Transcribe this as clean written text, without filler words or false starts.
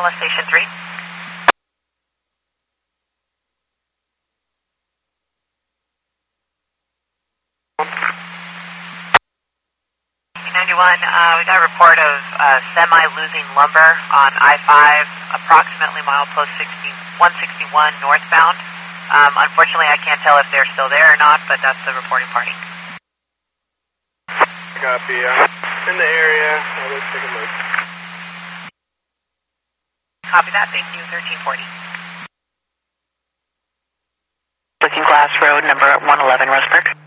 Pella Station 3. 91, we got a report of semi losing lumber on I-5, approximately milepost 161 northbound. Unfortunately, I can't tell if they're still there or not, but that's the reporting party. Copy. In the area. Let's take a look. Copy that. Thank you. 1340. Looking Glass Road, number 111, Rosberg.